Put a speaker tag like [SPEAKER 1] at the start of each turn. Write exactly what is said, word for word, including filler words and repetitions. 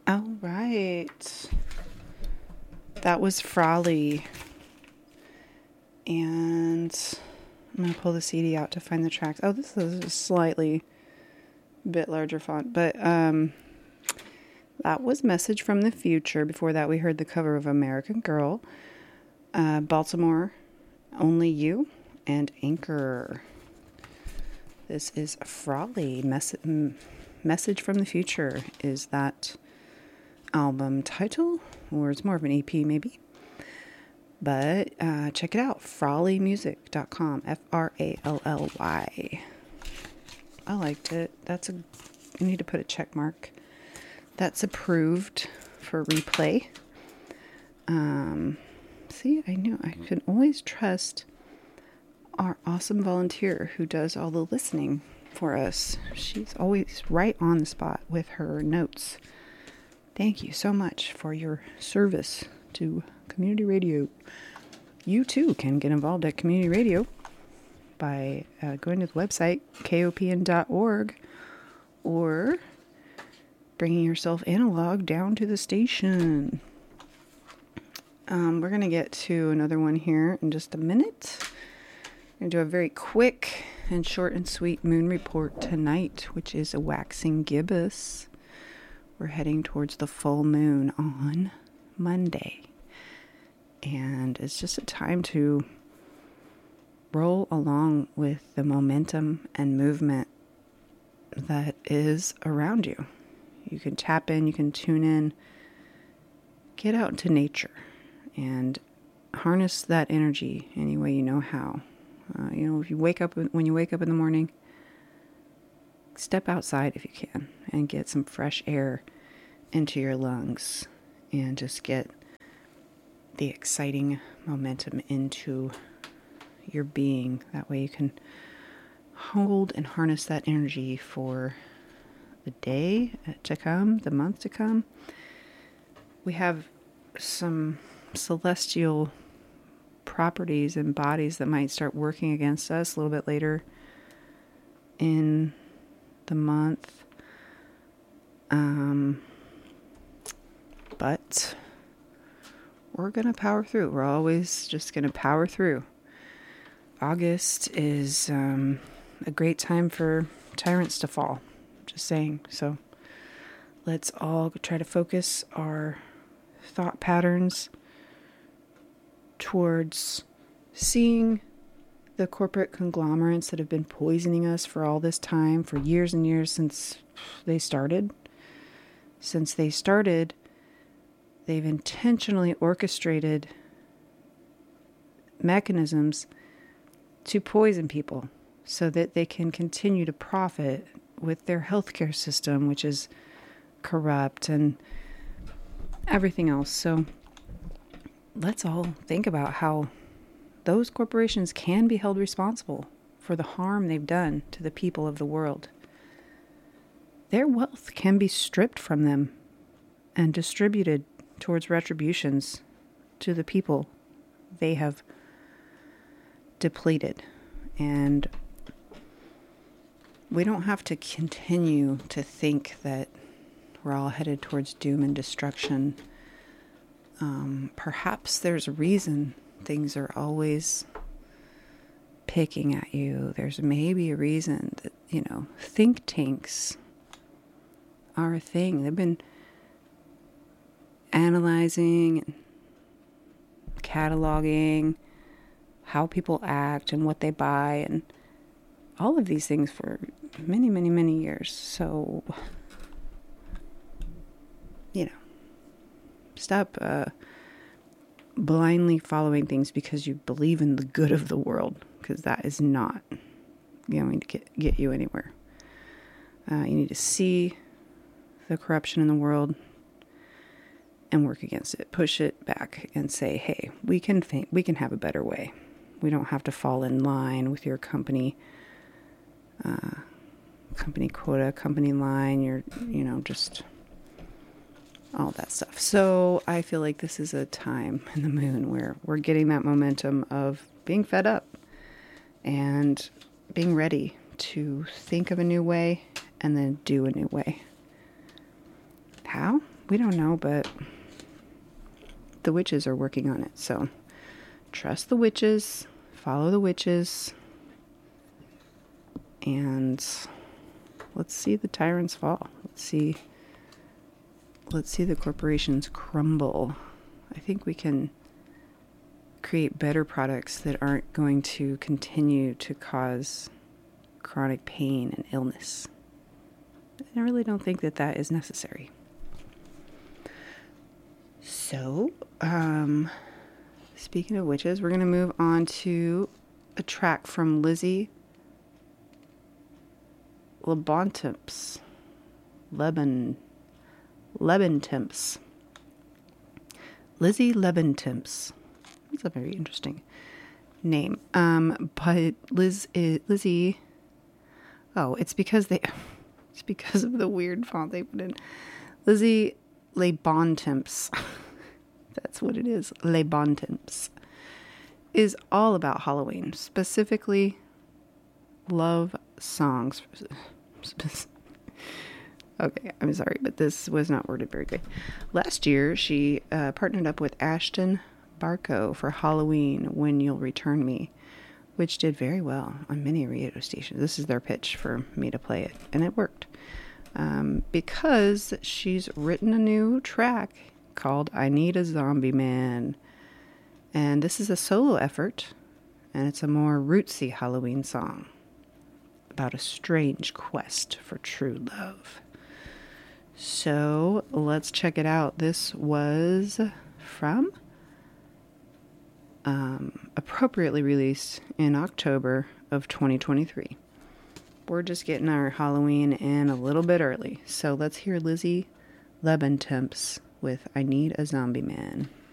[SPEAKER 1] All right. That was Frawley. And I'm going to pull the C D out to find the tracks. Oh, this is a slightly bit larger font. But um, that was Message from the Future. Before that, we heard the cover of American Girl, uh, Baltimore, Only You, and Anchor. This is Frawley. Mess- Message from the Future is that album title, or it's more of an E P maybe. But uh, check it out, frawley music dot com, F R A L L Y. I liked it. That's a, I need to put a check mark. That's approved for replay. Um, see, I knew I can always trust our awesome volunteer who does all the listening for us. She's always right on the spot with her notes. Thank you so much for your service to community radio. You too can get involved at community radio by uh, going to the website K O P N dot org or bringing yourself analog down to the station. Um, we're going to get to another one here in just a minute. I'm going to do a very quick and short and sweet moon report tonight, which is a waxing gibbous. We're heading towards the full moon on Monday. And it's just a time to roll along with the momentum and movement that is around you. You can tap in, you can tune in, get out into nature and harness that energy any way you know how. Uh, you know, if you wake up, when you wake up in the morning, step outside if you can and get some fresh air into your lungs and just get the exciting momentum into your being. That way you can hold and harness that energy for the day to come, the month to come. We have some celestial properties and bodies that might start working against us a little bit later in the month. Um, but we're going to power through. We're always just going to power through. August is um, a great time for tyrants to fall. Just saying. So let's all try to focus our thought patterns towards seeing the corporate conglomerates that have been poisoning us for all this time, for years and years since they started. Since they started, they've intentionally orchestrated mechanisms to poison people so that they can continue to profit with their healthcare system, which is corrupt and everything else. So let's all think about how those corporations can be held responsible for the harm they've done to the people of the world. Their wealth can be stripped from them and distributed towards retributions to the people they have depleted. And we don't have to continue to think that we're all headed towards doom and destruction. Um, perhaps there's a reason things are always picking at you. There's maybe a reason that, you know, think tanks are a thing. They've been analyzing and cataloging how people act and what they buy and all of these things for many, many, many years. So, you know, stop uh, blindly following things because you believe in the good of the world, because that is not going to get, get you anywhere. Uh, you need to see the corruption in the world and work against it. Push it back and say, hey, we can think, we can have a better way. We don't have to fall in line with your company, uh, company quota, company line, your, you know, just all that stuff. So I feel like this is a time in the moon where we're getting that momentum of being fed up and being ready to think of a new way and then do a new way. How? we don't know, but the witches are working on it. So trust the witches, follow the witches, and let's see the tyrants fall. Let's see. Let's see the corporations crumble. I think we can create better products that aren't going to continue to cause chronic pain and illness. I really don't think that that is necessary. So, um, speaking of witches, we're going to move on to a track from Lizzie Lebontemps. Leban, Lebontemps. Lizzie Lebontemps. That's a very interesting name. Um, but Liz, is, Lizzie, oh, it's because they, it's because of the weird font they put in. Lizzie Lebontemps. That's what it is. Lebontemps is all about Halloween, specifically love songs. Okay, I'm sorry, but this was not worded very good. Last year, she uh, partnered up with Ashton Barco for Halloween, When You'll Return Me, which did very well on many radio stations. This is their pitch for me to play it, and it worked. Um, because she's written a new track called I Need a Zombie Man. And this is a solo effort, and it's a more rootsy Halloween song about a strange quest for true love. So let's check it out. This was from um, appropriately released in October of twenty twenty-three. We're just getting our Halloween in a little bit early. So let's hear Lizzie Lebontemps with I Need a Zombie Man.